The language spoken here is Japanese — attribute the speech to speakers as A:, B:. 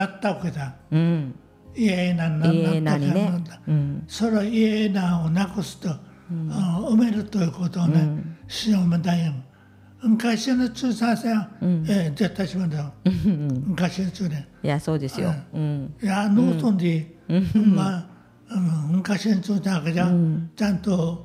A: ったわけだ。
B: うん、
A: 家な
B: 家なにね、うん、
A: それ家なをなくすと、埋めるということをね、しようみたいよ。昔の中産性は、絶対しまだよ。昔の中年。
B: いや、そうですよ。
A: いや、農村で、まあ、昔の中産じゃ、ちゃんと